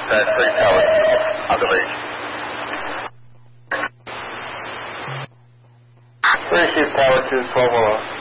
that 3 pallets on the way. 36 pallet to 12